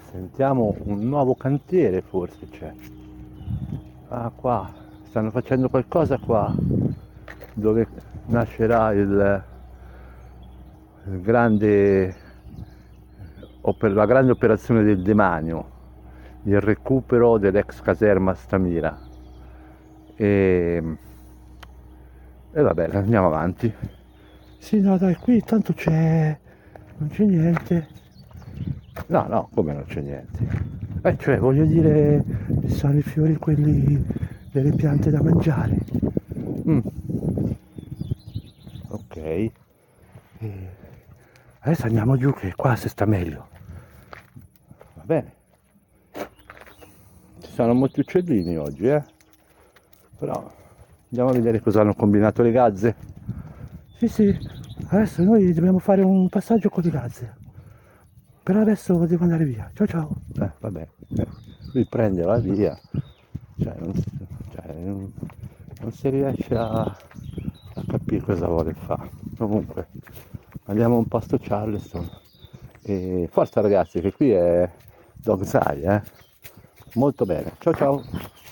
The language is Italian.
Sentiamo un nuovo cantiere, forse c'è. Ah, qua stanno facendo qualcosa qua, dove nascerà la grande operazione del demanio, il recupero dell'ex caserma Stamira. E, e vabbè, andiamo avanti. Sì, no, dai, qui tanto non c'è niente. No, no, come non c'è niente? Cioè, voglio dire, ci sono i fiori quelli delle piante da mangiare. Mm, ok. Adesso andiamo giù che qua si sta meglio. Va bene. Ci sono molti uccellini oggi, eh? Però andiamo a vedere cosa hanno combinato le gazze. Sì, sì, adesso noi dobbiamo fare un passaggio con le gazze. Però adesso devo andare via. Ciao ciao. Vabbè. Lui prende, va via. Cioè, non si riesce a capire cosa vuole fare. Comunque, andiamo a un posto Charleston. E forza ragazzi, che qui è Dog Eye, eh? Molto bene. Ciao ciao.